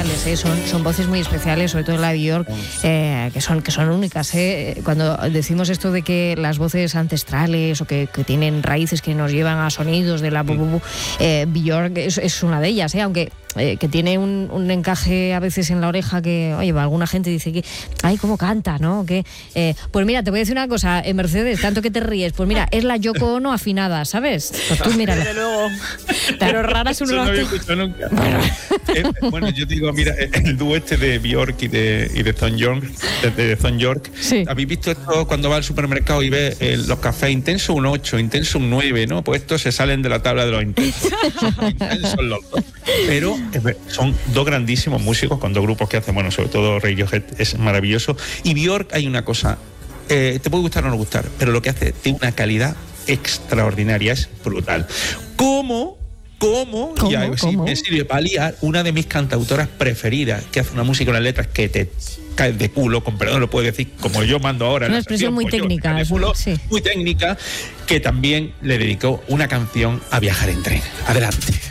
especiales, son voces muy especiales, sobre todo la de Björk, que son únicas. Cuando decimos esto de que las voces ancestrales o que tienen raíces que nos llevan a sonidos de la Björk es una de ellas, aunque que tiene un encaje a veces en la oreja que, oye, alguna gente dice que, ay, cómo canta, ¿no? Que, pues mira, te voy a decir una cosa, Mercedes, tanto que te ríes, pues mira, es la Yoko Ono afinada, ¿sabes? Pues tú mírala. Desde luego. Pero rara es un rato. No había escuchado nunca. Bueno, yo digo, mira, el dúo de Björk y de Thom Yorke. Sí. ¿Habéis visto esto cuando va al supermercado y ve los cafés intenso un 8, intenso un 9, ¿no? Pues estos se salen de la tabla de los intensos. Son intensos los dos. Pero son dos grandísimos músicos con dos grupos que hacen, bueno, sobre todo Radiohead es maravilloso. Y Björk, hay una cosa, te puede gustar o no gustar, pero lo que hace tiene una calidad extraordinaria, es brutal. ¿Cómo? Y a ver si me sirve para liar, una de mis cantautoras preferidas, que hace una música con las letras que te caes de culo, con perdón lo puedo decir como yo mando ahora. Una expresión muy técnica. Sí. Muy técnica, que también le dedicó una canción a Viajar en tren. Adelante.